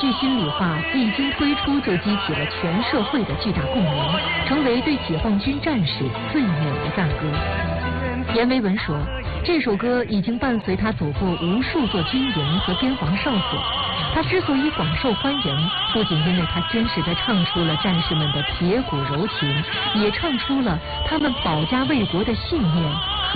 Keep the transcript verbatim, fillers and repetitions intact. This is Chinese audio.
句心里话一经推出，就激起了全社会的巨大共鸣，成为对解放军战士最美的赞歌。阎维文说，这首歌已经伴随他走过无数座军营和边防哨所。他之所以广受欢迎，不仅因为他真实地唱出了战士们的铁骨柔情，也唱出了他们保家卫国的信念